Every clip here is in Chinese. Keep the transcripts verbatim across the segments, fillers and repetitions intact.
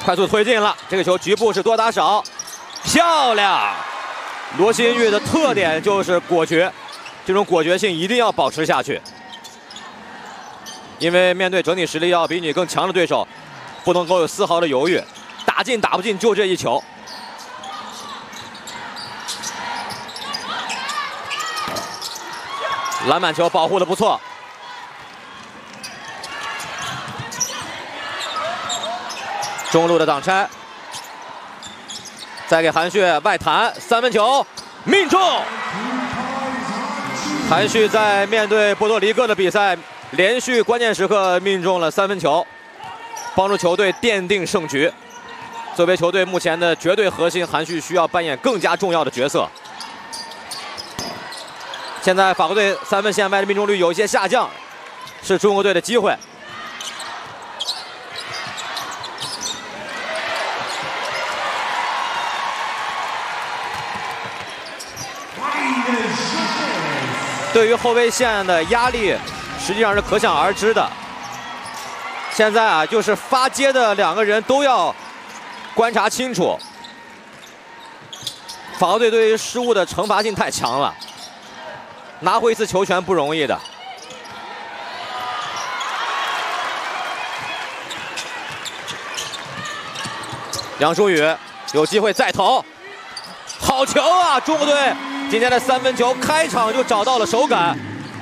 快速推进了，这个球局部是多打少，漂亮！罗新玉的特点就是果决，这种果决性一定要保持下去，因为面对整体实力要比你更强的对手，不能够有丝毫的犹豫，打进打不进就这一球。篮板球保护的不错。 中路的挡拆，再给韩旭外弹三分球，命中。韩旭在面对波多黎各的比赛，连续关键时刻命中了三分球，帮助球队奠定胜局。作为球队目前的绝对核心，韩旭需要扮演更加重要的角色。现在法国队三分线外的命中率有一些下降，是中国队的机会。 对于后卫线的压力，实际上是可想而知的。现在啊，就是发接的两个人都要观察清楚。法国队对于失误的惩罚性太强了，拿回一次球权不容易的。杨舒宇有机会再投，好球啊！中国队。 今天的三分球开场就找到了手感，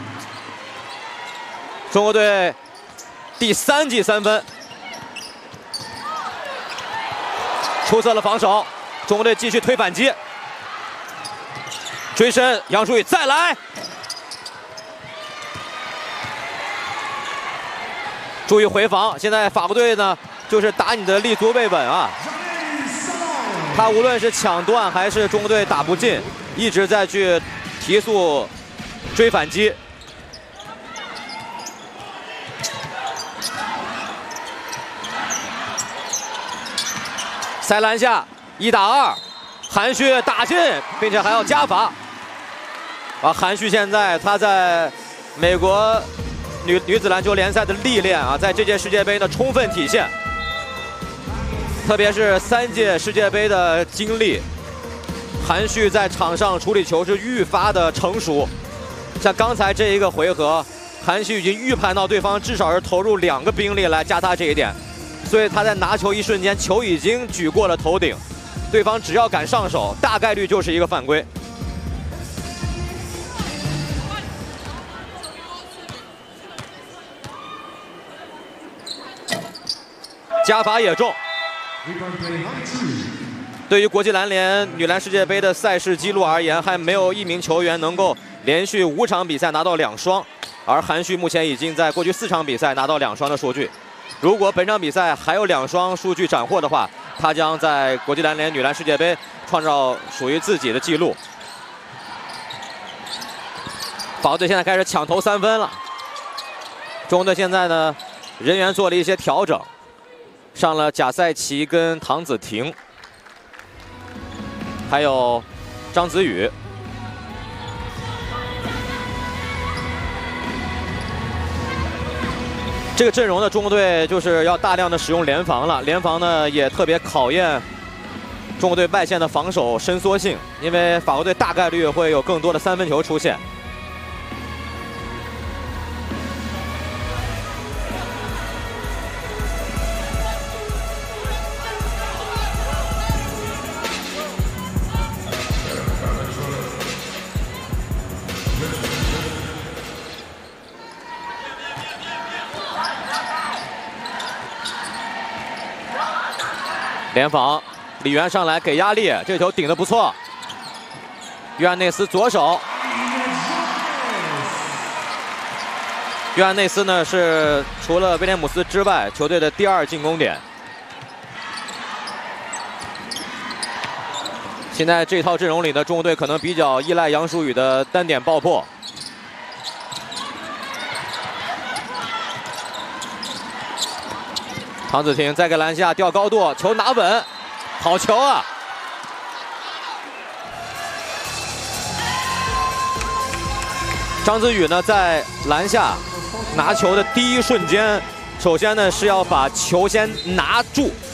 中国队第三记三分，出色的防守，中国队继续推反击，追身，杨舒宇再来，注意回防，现在法国队呢就是打你的立足未稳啊，他无论是抢断还是中国队打不进。 一直在去提速追反击，塞篮下一打二，韩旭打进，并且还要加罚。啊，韩旭现在他在美国女女子篮球联赛的历练啊，在这届世界杯的充分体现，特别是三届世界杯的经历。 韩旭在场上处理球是愈发的成熟，像刚才这一个回合，韩旭已经预判到对方至少是投入两个兵力来加他这一点，所以他在拿球一瞬间，球已经举过了头顶，对方只要敢上手，大概率就是一个犯规。加罚也中。 对于国际篮联女篮世界杯的赛事记录而言，还没有一名球员能够连续五场比赛拿到两双，而韩旭目前已经在过去四场比赛拿到两双的数据。如果本场比赛还有两双数据斩获的话，他将在国际篮联女篮世界杯创造属于自己的记录。法国队现在开始抢投三分了，中国队现在呢人员做了一些调整，上了贾赛琪跟唐子婷。 还有张子宇，这个阵容的中国队就是要大量的使用联防了。联防呢也特别考验中国队外线的防守伸缩性，因为法国队大概率会有更多的三分球出现。联防，李源上来给压力，这球顶得不错。约翰内斯左手，约翰内斯呢是除了威廉姆斯之外，球队的第二进攻点。现在这套阵容里的中国队可能比较依赖杨舒宇的单点爆破。唐子婷再给篮下吊高度，球拿稳，好球啊！张子宇呢，在篮下拿球的第一瞬间，首先呢是要把球先拿住，